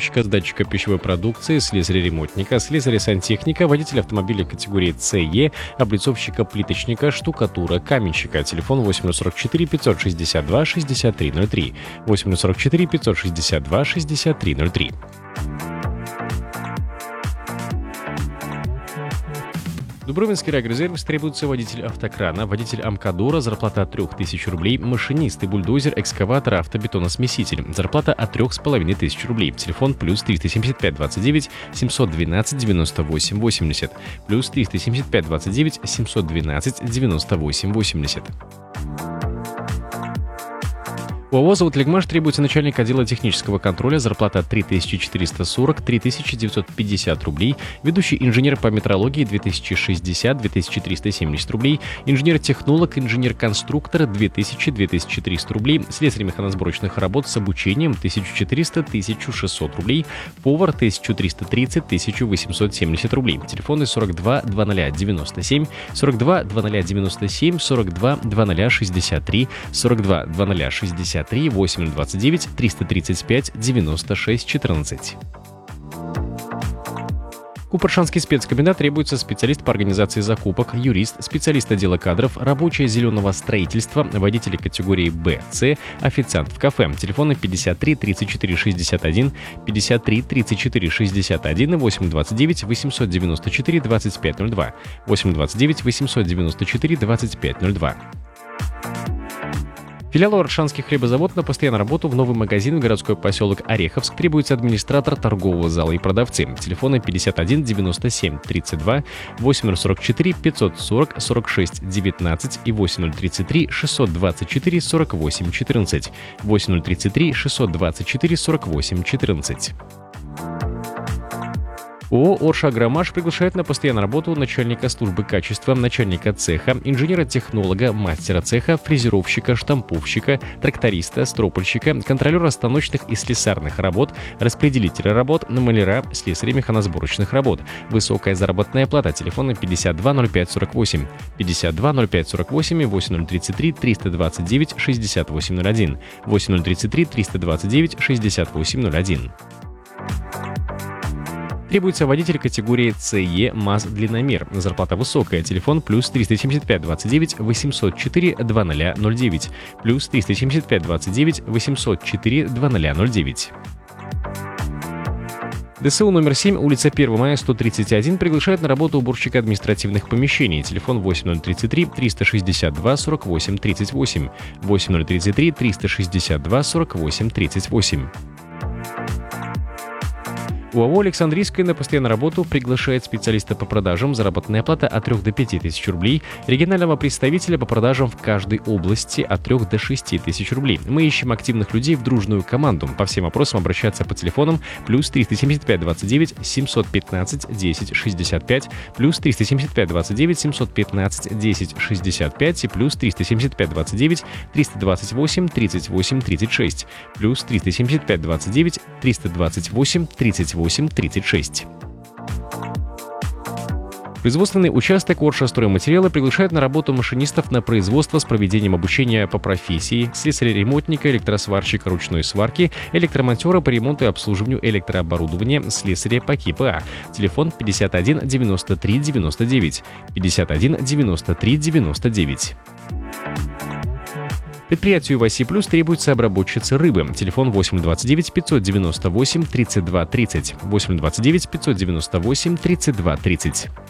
фрезеровщика, датчика пищевой продукции, слесаря-ремонтника, слесаря-сантехника, водителя автомобиля категории ЦЕ, облицовщика-плиточника, штукатура, каменщика. Телефон 8044 562 6303. 8044 562 6303. Дубровинский райгрезервис требуется водитель автокрана, водитель Амкадора, зарплата от 3000 рублей, машинист и бульдозер, экскаватор, автобетоносмеситель, зарплата от 3500 рублей, телефон плюс 375 29 712 98 80, плюс 375 29 712 98 80. ОАО «Завод-Легмаш» требуется начальник отдела технического контроля, зарплата 3440-3950 рублей, ведущий инженер по метрологии 2060-2370 рублей, инженер-технолог, инженер-конструктор 2000-2300 рублей, слесарь механосборочных работ с обучением 1400-1600 рублей, повар 1330-1870 рублей. Телефоны 42 2097, 42 2097, 42 2063, 42 2063, 8029 335 96 14. Купаршанский спецкомбинат требуется специалист по организации закупок, юрист, специалист отдела кадров, рабочая зеленого строительства, водители категории Б, С, официант в кафе. Телефоны 53 34 61, 53 34 61 и 829 894 2502, 829 894 2502. Филиал Орошанский хлебозавод на постоянную работу в новый магазин в городской поселок Ореховск требуется администратор торгового зала и продавцы. Телефоны 51 97 32, 8044 540 46 19 и 8033 624 48 14, 8033 624 48 14. ООО «Оршагромаш» приглашает на постоянную работу начальника службы качества, начальника цеха, инженера-технолога, мастера цеха, фрезеровщика, штамповщика, тракториста, стропольщика, контролера станочных и слесарных работ, распределителя работ, маляра, слесаря механосборочных работ. Высокая заработная плата. Телефоны 52 05 48, 52 05 48 и 8033 329 6801, 8033 329 6801. Требуется водитель категории ЦЕ МАЗ-длинномер. Зарплата высокая. Телефон плюс 375 29 804 2009, плюс 375 29 804 2009. ДСУ номер 7, улица 1 мая, 131, приглашает на работу уборщика административных помещений. Телефон 8033 362 48 38, 8033 362 48 38. ОАО «Александрийская» на постоянную работу приглашает специалиста по продажам, заработная плата от 3 до 5 тысяч рублей, регионального представителя по продажам в каждой области от 3 до 6 тысяч рублей. Мы ищем активных людей в дружную команду. По всем вопросам обращаться по телефонам плюс 375 29 715 10 65, плюс 375 29 715 10 65 и плюс 375 29 328 38 36, плюс 375 29 328 38 36. Производственный участок «Оршастройматериалы» приглашает на работу машинистов на производство с проведением обучения по профессии, слесаря-ремонтника, электросварщика ручной сварки, электромонтера по ремонту и обслуживанию электрооборудования, слесаря по КИПА. Телефон 51 93 99, 51 93 99. Предприятию «Васи Плюс» требуется обработчица рыбы. Телефон 829 598 32 30, 829 598 32 30.